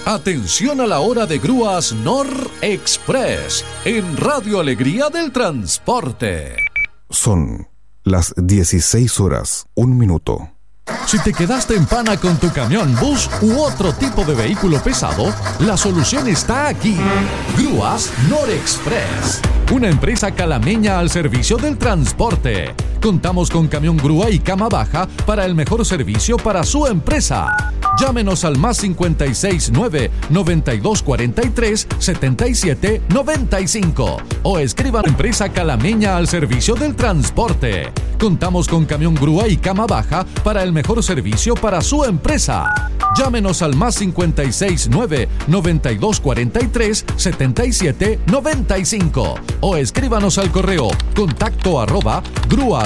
Atención a la hora de grúas Nor Express en Radio Alegría del Transporte. Son las 16:01. Si te quedaste en pana con tu camión, bus u otro tipo de vehículo pesado, la solución está aquí. Grúas Nor Express, una empresa calameña al servicio del transporte. Contamos con camión grúa y cama baja para el mejor servicio para su empresa. Llámenos al más 569 9243 7795 o escriban empresa calameña al servicio del transporte. Contamos con camión grúa y cama baja para el mejor servicio para su empresa. Llámenos al más 569 9243 7795 o escríbanos al correo contacto@grúa